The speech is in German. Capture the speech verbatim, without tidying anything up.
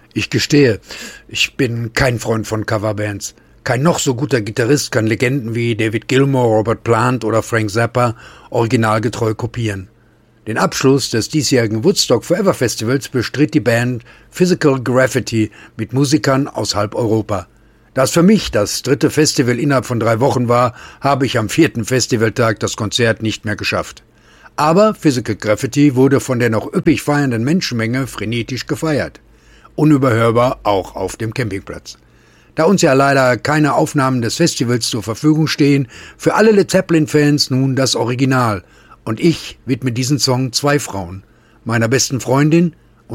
Ich gestehe, ich bin kein Freund von Coverbands. Kein noch so guter Gitarrist kann Legenden wie David Gilmour, Robert Plant oder Frank Zappa originalgetreu kopieren. Den Abschluss des diesjährigen Woodstock Forever Festivals bestritt die Band Physical Graffiti mit Musikern aus halb Europa. Da es für mich das dritte Festival innerhalb von drei Wochen war, habe ich am vierten Festivaltag das Konzert nicht mehr geschafft. Aber Physical Graffiti wurde von der noch üppig feiernden Menschenmenge frenetisch gefeiert. Unüberhörbar auch auf dem Campingplatz. Da uns ja leider keine Aufnahmen des Festivals zur Verfügung stehen, für alle Led Zeppelin-Fans nun das Original. Und ich widme diesen Song zwei Frauen. Meiner besten Freundin